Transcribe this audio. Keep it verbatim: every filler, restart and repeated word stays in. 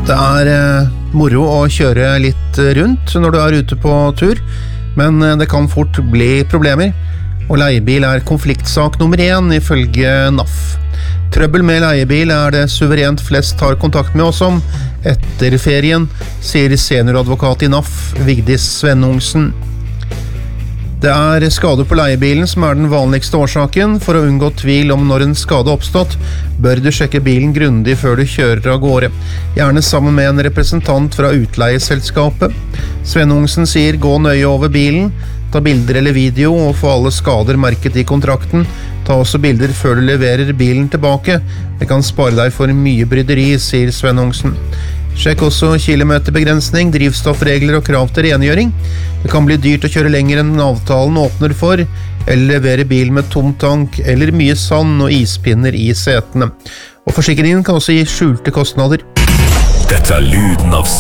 Det er eh, moro å kjøre litt rundt når du er ute på tur, men eh, det kan fort bli problemer, og leiebil er konfliktsak nummer én ifølge N A F. Trøbbel med leiebil er det suverent flest tar kontakt med oss om etter ferien, sier senioradvokat i N A F, Vigdis Svennungsen. Det er skade på leiebilen som er den vanligste årsaken. For å unngå tvil om når en skade oppstått, bør du sjekke bilen grundig før du kjører av gårde. Gjerne sammen med en representant fra utleieselskapet. Svennungsen sier gå nøye over bilen, ta bilder eller video og få alle skader merket i kontrakten. Ta også bilder før du leverer bilen tilbake. Det kan spare deg for mye bryderi, sier Svennungsen. Sjekk også kilometerbegrensning, drivstoffregler og krav til rengjøring. Det kan bli dyrt å kjøre lenger enn avtalen åpner for, eller levere bil med tom tank, eller mye sand og ispinner i setene. Og forsikringen kan også gi skjulte kostnader. Dette er lyden av